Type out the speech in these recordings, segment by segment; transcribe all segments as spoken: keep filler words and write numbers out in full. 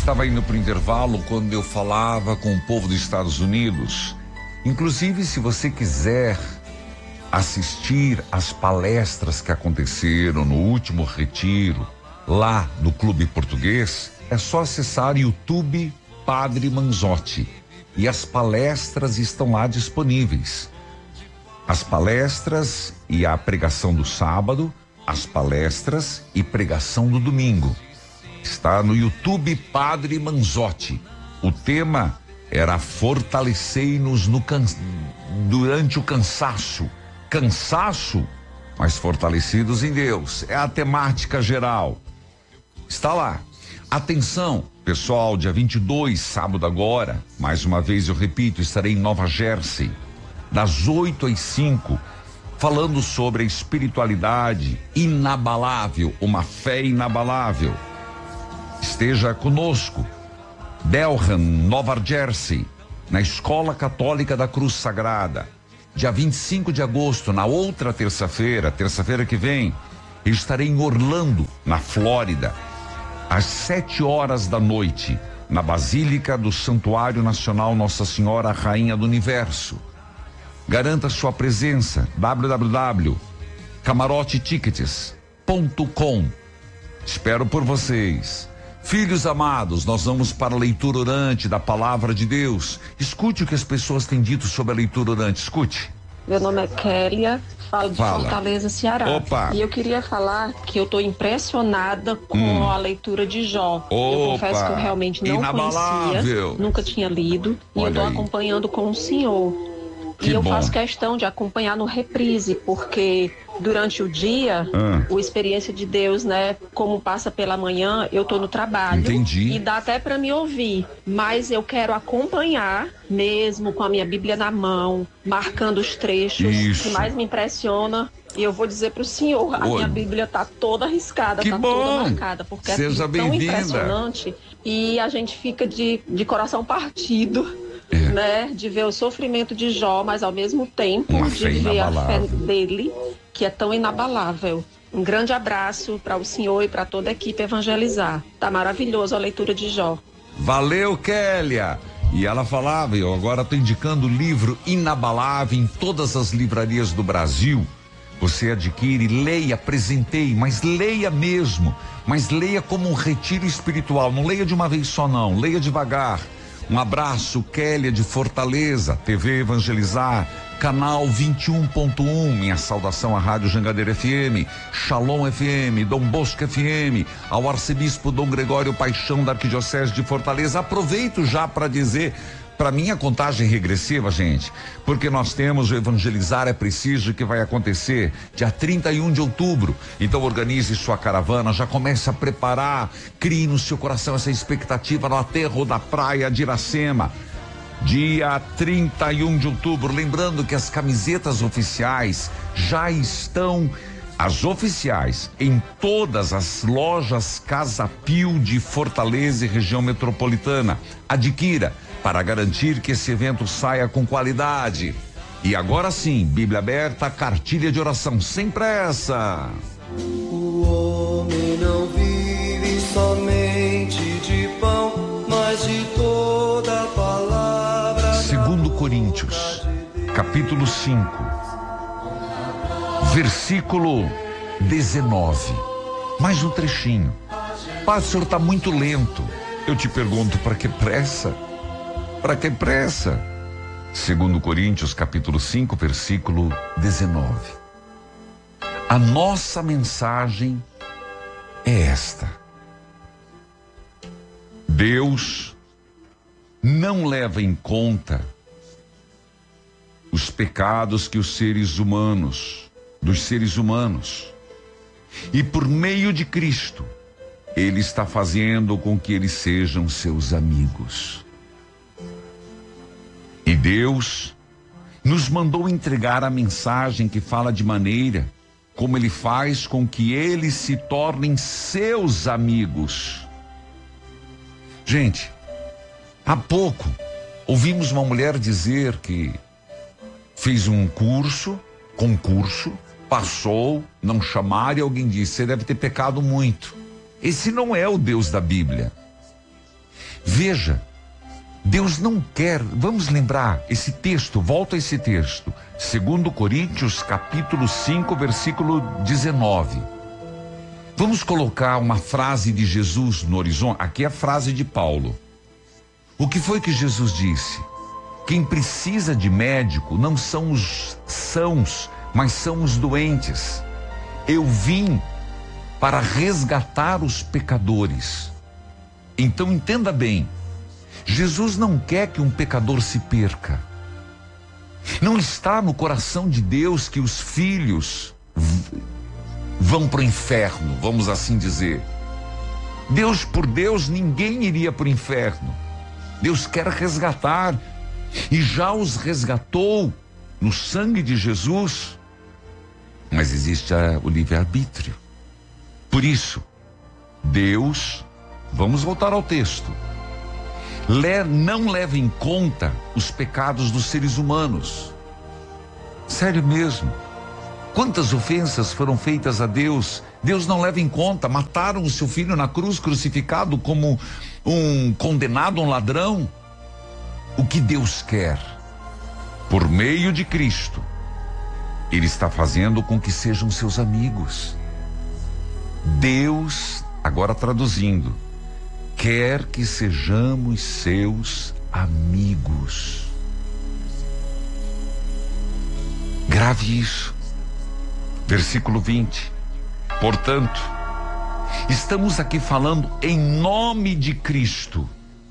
estava indo para o intervalo quando eu falava com o povo dos Estados Unidos. Inclusive, se você quiser assistir às palestras que aconteceram no último retiro, lá no Clube Português, é só acessar YouTube Padre Manzotti. E as palestras estão lá disponíveis. As palestras e a pregação do sábado, as palestras e pregação do domingo. Está no YouTube Padre Manzotti. O tema era fortalecei-nos no can... durante o cansaço. Cansaço, mas fortalecidos em Deus. É a temática geral. Está lá. Atenção, pessoal, dia vinte e dois, sábado agora, mais uma vez eu repito, estarei em Nova Jersey, das oito às cinco, falando sobre a espiritualidade inabalável, uma fé inabalável. Esteja conosco, Delran, Nova Jersey, na Escola Católica da Cruz Sagrada. Dia vinte e cinco de agosto, na outra terça-feira, terça-feira que vem, eu estarei em Orlando, na Flórida, às sete horas da noite, na Basílica do Santuário Nacional Nossa Senhora Rainha do Universo. Garanta sua presença, w w w ponto camarote tickets ponto com. Espero por vocês. Filhos amados, nós vamos para a leitura orante da Palavra de Deus. Escute o que as pessoas têm dito sobre a leitura orante, escute. Meu nome é Kélia, falo de Fala. Fortaleza, Ceará. Opa. E eu queria falar que eu estou impressionada com Hum. a leitura de Jó. Opa. Eu confesso que eu realmente não Inabalável. conhecia, nunca tinha lido. E Olha eu estou aí. acompanhando com o senhor. Que e eu bom. faço questão de acompanhar no reprise, porque durante o dia, Ah. o Experiência de Deus, né, como passa pela manhã, eu tô no trabalho. Entendi. E dá até para me ouvir, mas eu quero acompanhar mesmo com a minha Bíblia na mão, marcando os trechos. Isso. O que mais me impressiona, e eu vou dizer pro senhor, a Oi. minha Bíblia tá toda riscada, Que tá bom. toda marcada, porque é Seja tudo tão bem-vinda. impressionante e a gente fica de, de coração partido. É. Né, de ver o sofrimento de Jó, mas ao mesmo tempo Uma de fé ver a fé inabalável. dele, que é tão inabalável. Um grande abraço para o senhor e para toda a equipe Evangelizar. Tá maravilhoso a leitura de Jó. Valeu, Kélia! E ela falava, eu agora estou indicando o livro Inabalável em todas as livrarias do Brasil. Você adquire, leia, apresentei, mas leia mesmo. Mas leia como um retiro espiritual. Não leia de uma vez só, não. Leia devagar. Um abraço, Kélia de Fortaleza, T V Evangelizar, canal vinte e um ponto um, minha saudação à Rádio Jangadeira F M, Shalom F M, Dom Bosco F M, ao arcebispo Dom Gregório Paixão da Arquidiocese de Fortaleza. Aproveito já para dizer, para mim a contagem regressiva, gente, porque nós temos o Evangelizar é Preciso, que vai acontecer dia trinta e um de outubro. Então organize sua caravana, já comece a preparar, crie no seu coração essa expectativa no aterro da praia de Iracema. Dia trinta e um de outubro, lembrando que as camisetas oficiais já estão, as oficiais, em todas as lojas Casa Pio de Fortaleza e região metropolitana. Adquira, para garantir que esse evento saia com qualidade. E agora sim, Bíblia aberta, cartilha de oração, sem pressa. O homem não vive somente de pão, mas de toda palavra. Segundo Coríntios, capítulo cinco, versículo dezenove. Mais um trechinho. Pai, o senhor está muito lento. Eu te pergunto, para que pressa? Para que pressa? Segundo Coríntios, capítulo cinco, versículo dezenove. A nossa mensagem é esta: Deus não leva em conta os pecados que os seres humanos, dos seres humanos, e por meio de Cristo, Ele está fazendo com que eles sejam seus amigos. E Deus nos mandou entregar a mensagem que fala de maneira como Ele faz com que eles se tornem seus amigos. Gente, há pouco ouvimos uma mulher dizer que fez um curso, concurso, passou, não chamaram, e alguém disse: você deve ter pecado muito. Esse não é o Deus da Bíblia. Veja, Deus não quer, vamos lembrar esse texto, volta a esse texto, segundo Coríntios capítulo cinco, versículo dezenove. Vamos colocar uma frase de Jesus no horizonte, aqui é a frase de Paulo. O que foi que Jesus disse? Quem precisa de médico não são os sãos, mas são os doentes. Eu vim para resgatar os pecadores. Então entenda bem, Jesus não quer que um pecador se perca. Não está no coração de Deus que os filhos vão para o inferno, vamos assim dizer. Deus, por Deus, ninguém iria para o inferno. Deus quer resgatar, e já os resgatou no sangue de Jesus. Mas existe a, o livre-arbítrio. Por isso, Deus, vamos voltar ao texto, le, não leva em conta os pecados dos seres humanos. Sério mesmo. Quantas ofensas foram feitas a Deus? Deus não leva em conta. Mataram o seu filho na cruz, crucificado como um condenado, um ladrão. O que Deus quer, por meio de Cristo, Ele está fazendo com que sejam seus amigos. Deus, agora traduzindo, quer que sejamos seus amigos. Grave isso. Versículo vinte. Portanto, estamos aqui falando em nome de Cristo,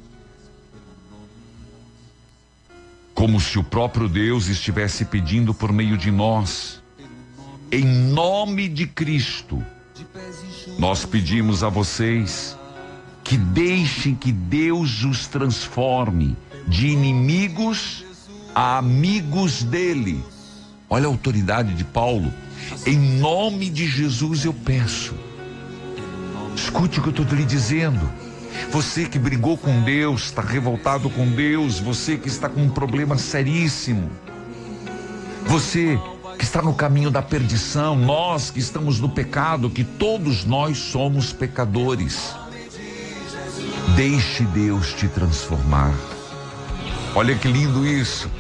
como se o próprio Deus estivesse pedindo por meio de nós. Em nome de Cristo, nós pedimos a vocês que deixem que Deus os transforme de inimigos a amigos dele. Olha a autoridade de Paulo. Em nome de Jesus eu peço. Escute o que eu estou lhe dizendo. Você que brigou com Deus, está revoltado com Deus, você que está com um problema seríssimo, você que está no caminho da perdição, nós que estamos no pecado, que todos nós somos pecadores. Deixe Deus te transformar. Olha que lindo isso.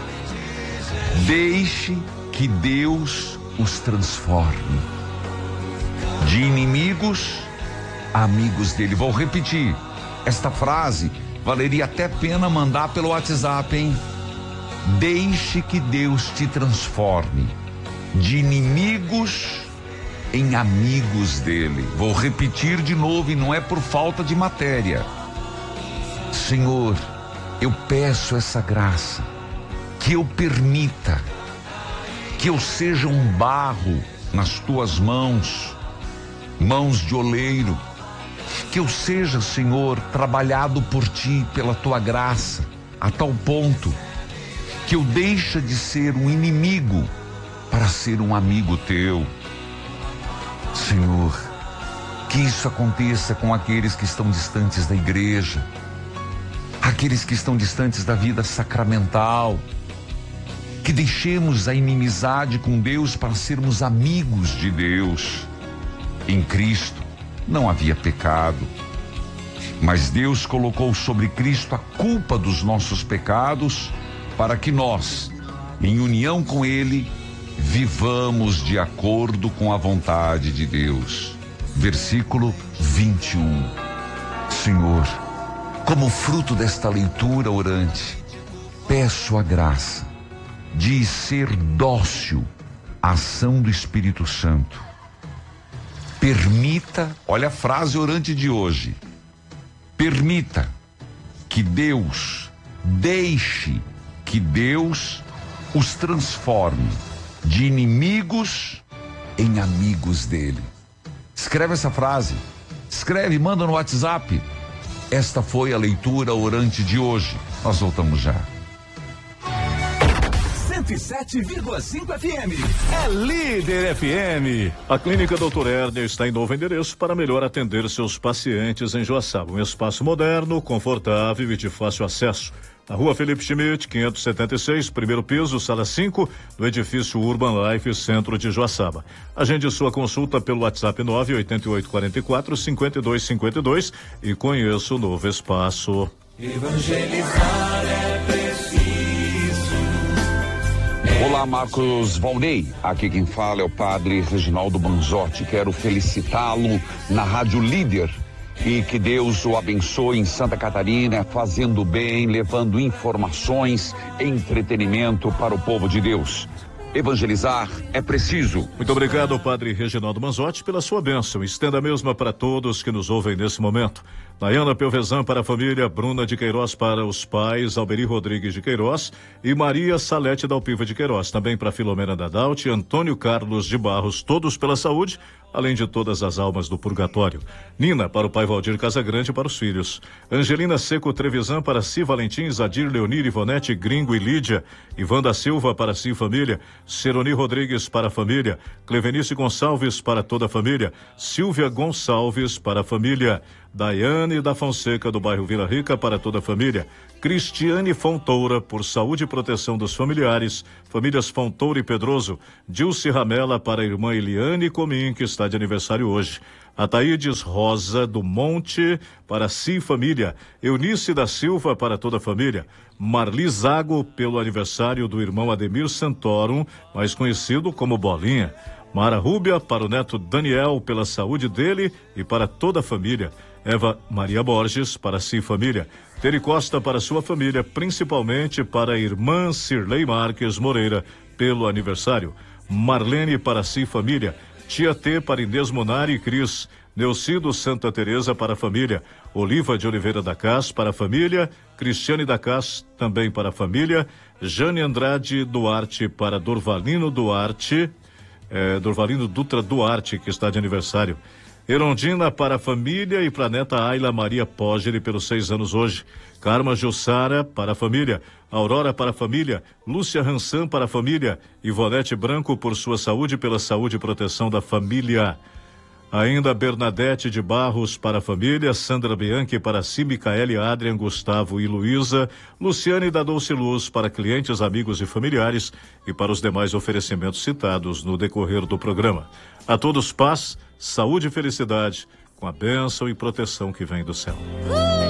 Deixe que Deus os transforme de inimigos a amigos dele. Vou repetir esta frase, valeria até pena mandar pelo WhatsApp, hein? Deixe que Deus te transforme de inimigos em amigos dele. Vou repetir de novo, e não é por falta de matéria. Senhor, eu peço essa graça, que eu permita que eu seja um barro nas tuas mãos, mãos de oleiro, que eu seja, Senhor, trabalhado por ti, pela tua graça, a tal ponto que eu deixe de ser um inimigo para ser um amigo teu. Senhor, que isso aconteça com aqueles que estão distantes da igreja, aqueles que estão distantes da vida sacramental, que deixemos a inimizade com Deus para sermos amigos de Deus. Em Cristo não havia pecado, mas Deus colocou sobre Cristo a culpa dos nossos pecados para que nós, em união com Ele, vivamos de acordo com a vontade de Deus. Versículo vinte e um. Senhor, como fruto desta leitura orante, peço a graça de ser dócil à ação do Espírito Santo. Permita, olha a frase orante de hoje, permita que Deus, deixe que Deus os transforme de inimigos em amigos dele. Escreve essa frase, escreve, manda no WhatsApp. Esta foi a leitura orante de hoje. Nós voltamos já. cento e sete vírgula cinco F M. É Líder F M. A Clínica doutor Hernia está em novo endereço para melhor atender seus pacientes em Joaçaba. Um espaço moderno, confortável e de fácil acesso. na Rua Felipe Schmidt, quinhentos e setenta e seis, primeiro piso, sala cinco, no edifício Urban Life, centro de Joaçaba. Agende sua consulta pelo WhatsApp nove oito oito quatro quatro, cinco dois cinco dois e conheça o novo espaço. Evangelizar é preciso. Olá, Marcos Valnei. Aqui quem fala é o padre Reginaldo Manzotti. Quero felicitá-lo na Rádio Líder e que Deus o abençoe em Santa Catarina, fazendo bem, levando informações, entretenimento para o povo de Deus. Evangelizar é preciso. Muito obrigado, padre Reginaldo Manzotti, pela sua bênção. Estenda a mesma para todos que nos ouvem nesse momento. Nayana Pelvezan para a família, Bruna de Queiroz para os pais, Alberi Rodrigues de Queiroz e Maria Salete da Alpiva de Queiroz. Também para Filomena Dadalt, Antônio Carlos de Barros, todos pela saúde, além de todas as almas do purgatório. Nina para o pai Valdir Casagrande e para os filhos. Angelina Seco Trevisan para Si Valentim, Zadir Leonir, Ivonete Gringo e Lídia. Ivan da Silva para Si Família. Seroni Rodrigues para a família. Clevenice Gonçalves para toda a família. Silvia Gonçalves para a família. Daiane da Fonseca do bairro Vila Rica para toda a família. Cristiane Fontoura por saúde e proteção dos familiares. Famílias Fontoura e Pedroso. Dilce Ramela para a irmã Eliane Comim, que está de aniversário hoje. Ataídes Rosa do Monte para Si Família. Eunice da Silva para toda a família. Marli Zago pelo aniversário do irmão Ademir Santorum, mais conhecido como Bolinha. Mara Rúbia para o neto Daniel pela saúde dele e para toda a família. Eva Maria Borges para Si Família. Teri Costa para sua família, principalmente para a irmã Cirlei Marques Moreira pelo aniversário. Marlene para Si Família. Tia T para Inês Monari e Cris. Neucido Santa Teresa para a família. Oliva de Oliveira da Cas para a família. Cristiane da Cas também para a família. Jane Andrade Duarte para Dorvalino Duarte. É, Dorvalino Dutra Duarte, que está de aniversário. Erondina para a família e para a neta Ayla Maria Pogeri pelos seis anos hoje. Karma Jussara para a família. Aurora para a família. Lúcia Ransan para a família. Ivonete Branco por sua saúde e pela saúde e proteção da família. Ainda Bernadette de Barros para a família, Sandra Bianchi para Si, Micaele, Adrian, Gustavo e Luísa, Luciane da Doce Luz para clientes, amigos e familiares e para os demais oferecimentos citados no decorrer do programa. A todos paz, saúde e felicidade, com a bênção e proteção que vem do céu.